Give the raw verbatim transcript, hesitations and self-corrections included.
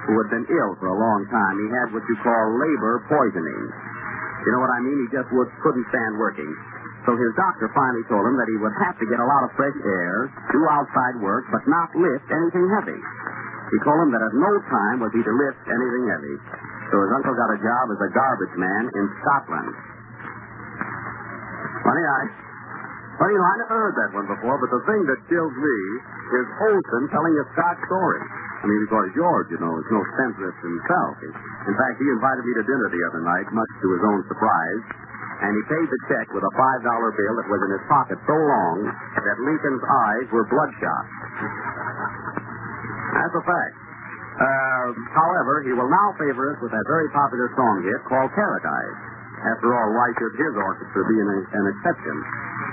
who had been ill for a long time. He had what you call labor poisoning. You know what I mean? He just would, couldn't stand working. So his doctor finally told him that he would have to get a lot of fresh air, do outside work, but not lift anything heavy. He told him that at no time was he to lift anything heavy. So his uncle got a job as a garbage man in Scotland. Funny, I... Funny, I never heard that one before, but the thing that kills me is Olson telling a Scott story. I mean, because George, you know, is no spendthrift himself. In fact, he invited me to dinner the other night, much to his own surprise, and he paid the check with a five dollar bill that was in his pocket so long that Lincoln's eyes were bloodshot. That's a fact. Uh, however, he will now favor us with that very popular song hit called Paradise. After all, why should his orchestra be an, an exception?